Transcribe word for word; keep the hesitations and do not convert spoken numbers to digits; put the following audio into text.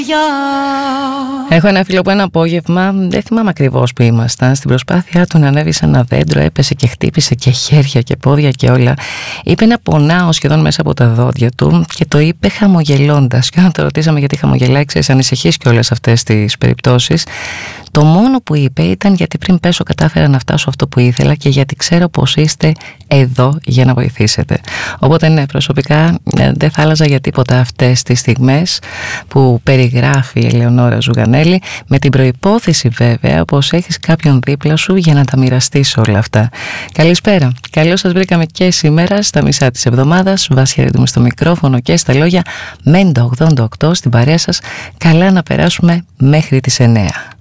Έχω ένα φίλο που ένα απόγευμα, δεν θυμάμαι ακριβώς που ήμασταν, στην προσπάθειά του να ανέβει σε ένα δέντρο, έπεσε και χτύπησε και χέρια και πόδια και όλα. Είπε να πονάω σχεδόν μέσα από τα δόντια του και το είπε χαμογελώντας. Και όταν το ρωτήσαμε γιατί χαμογελάει, ξέρεις, ανησυχείς και όλες αυτές τις περιπτώσεις. Το μόνο που είπε ήταν γιατί πριν πέσω κατάφερα να φτάσω αυτό που ήθελα και γιατί ξέρω πως είστε εδώ για να βοηθήσετε. Οπότε ναι, προσωπικά δεν θα άλλαζα για τίποτα αυτές τις στιγμές που περιγράφει η Ελεονόρα Ζουγανέλη, με την προϋπόθεση βέβαια πως έχεις κάποιον δίπλα σου για να τα μοιραστείς όλα αυτά. Καλησπέρα, καλώς σας βρήκαμε και σήμερα στα μισά της εβδομάδας. Βάσια Ρίδουμη στο μικρόφωνο και στα λόγια, Μέντα ογδόντα οκτώ στην παρέα σας. Καλά να περάσουμε μέχρι τις εννέα.